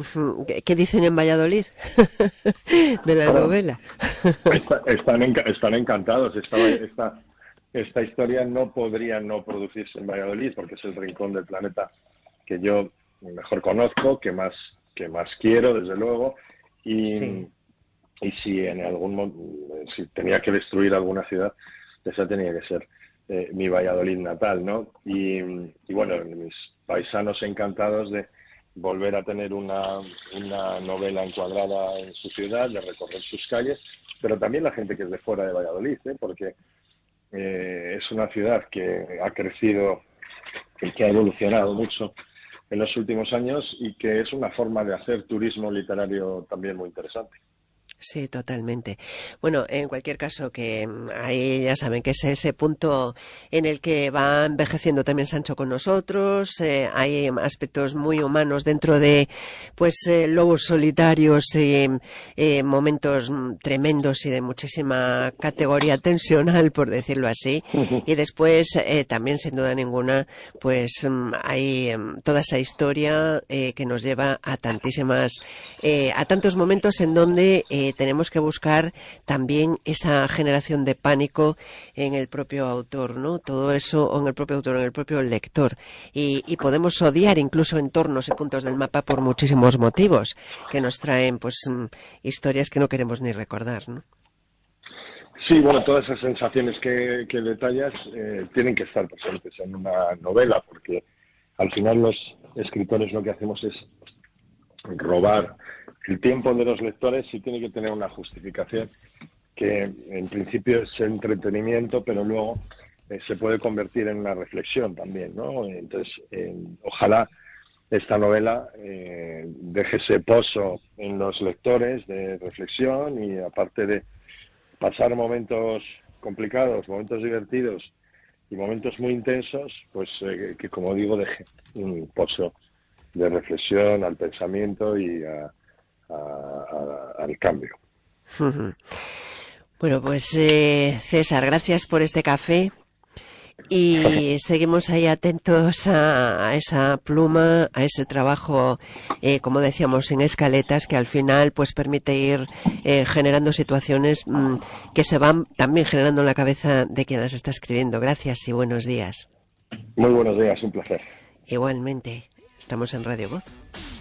¿Qué dicen en Valladolid de la novela? Están encantados. Esta historia no podría no producirse en Valladolid porque es el rincón del planeta que yo mejor conozco, que más quiero, desde luego, y si si tenía que destruir alguna ciudad, esa tenía que ser mi Valladolid natal, ¿no? Y bueno, mis paisanos encantados de volver a tener una novela encuadrada en su ciudad, de recorrer sus calles, pero también la gente que es de fuera de Valladolid, porque es una ciudad que ha crecido y que ha evolucionado mucho en los últimos años y que es una forma de hacer turismo literario también muy interesante. Sí, totalmente. Bueno, en cualquier caso, que ahí ya saben que es ese punto en el que va envejeciendo también Sancho con nosotros. Hay aspectos muy humanos dentro de, lobos solitarios y momentos tremendos y de muchísima categoría tensional, por decirlo así. Y después, también, sin duda ninguna, hay toda esa historia que nos lleva a a tantos momentos en donde tenemos que buscar también esa generación de pánico en el propio autor, ¿no? Todo eso, o en el propio autor, en el propio lector. Y podemos odiar incluso entornos y puntos del mapa por muchísimos motivos que nos traen, historias que no queremos ni recordar, ¿no? Sí, bueno, todas esas sensaciones que detallas tienen que estar presentes en una novela, porque al final los escritores lo que hacemos es robar el tiempo de los lectores y tiene que tener una justificación que en principio es entretenimiento, pero luego se puede convertir en una reflexión también, ¿no? Entonces, ojalá esta novela deje ese pozo en los lectores de reflexión y aparte de pasar momentos complicados, momentos divertidos y momentos muy intensos, que como digo, deje un pozo de reflexión al pensamiento y al cambio. Bueno, César, gracias por este café y seguimos ahí atentos a esa pluma, a ese trabajo, como decíamos, en escaletas, que al final permite ir generando situaciones que se van también generando en la cabeza de quien las está escribiendo. Gracias y buenos días. Muy buenos días, un placer. Igualmente, estamos en Radio Voz.